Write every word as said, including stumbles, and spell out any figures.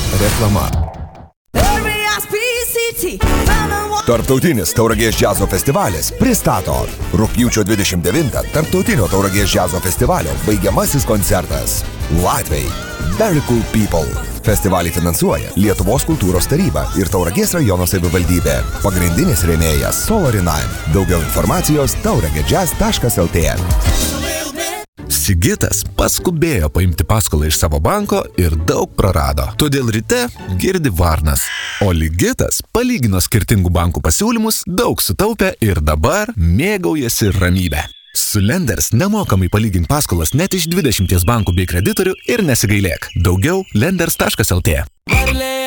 Reklama. Tarptautinis Tauragės džiazo festivalis pristato rugpjūčio dvidešimt devintą Tarptautinio Tauragės džiazo festivalio baigiamasis koncertas. Latviai. Very Cool People. Festivalį finansuoja Lietuvos kultūros taryba ir Tauragės rajono savivaldybė. Pagrindinis rėmėjas Solar Nine. Daugiau informacijos tauragėdžiaz taškas el tė. Sigitas paskubėjo paimti paskolą iš savo banko ir daug prarado. Todėl ryte girdi varnas. O Ligitas palygino skirtingų bankų pasiūlymus, daug sutaupė ir dabar mėgaujasi ramybę. Su Lenders nemokamai palygink paskolas net iš dvidešimties bankų bei kreditorių ir nesigailėk. Daugiau lenders taškas el tė.